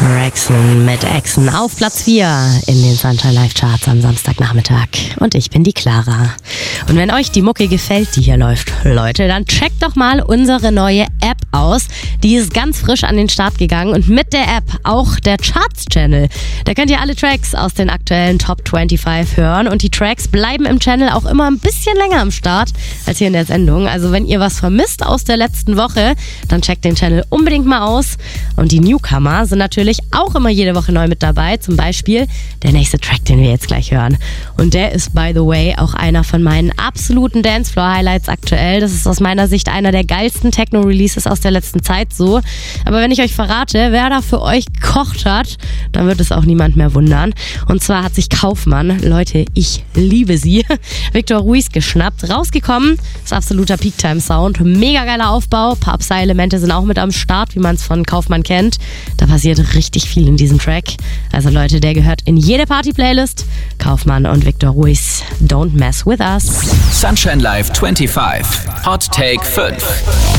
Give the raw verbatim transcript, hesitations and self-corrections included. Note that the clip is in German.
Braxton mit Exen auf Platz vier in den Sunshine Live Charts am Samstagnachmittag. Und ich bin die Clara. Und wenn euch die Mucke gefällt, die hier läuft, Leute, dann checkt doch mal unsere neue App aus. Die ist ganz frisch an den Start gegangen und mit der App auch der Charts-Channel. Da könnt ihr alle Tracks aus den aktuellen Top fünfundzwanzig hören und die Tracks bleiben im Channel auch immer ein bisschen länger am Start als hier in der Sendung. Also wenn ihr was vermisst aus der letzten Woche, dann checkt den Channel unbedingt mal aus. Und die Newcomer sind natürlich auch immer jede Woche neu mit dabei. Zum Beispiel der nächste Track, den wir jetzt gleich hören. Und der ist, by the way, auch einer von meinen absoluten Dancefloor-Highlights aktuell. Das ist aus meiner Sicht einer der geilsten Techno-Releases aus der letzten Zeit so. Aber wenn ich euch verrate, wer da für euch gekocht hat, dann wird es auch niemand mehr wundern. Und zwar hat sich Kaufmann, Leute, ich liebe sie, Victor Ruiz geschnappt. Rausgekommen ist absoluter Peak-Time-Sound. Mega geiler Aufbau. Ein paar Upside-Elemente sind auch mit am Start, wie man es von Kaufmann kennt. Da passiert richtig viel in diesem Track. Also Leute, der gehört in jede Party-Playlist. Kaufmann und Victor Ruiz, Don't Mess With Us. Sunshine Live fünfundzwanzig, Hot Take fünf.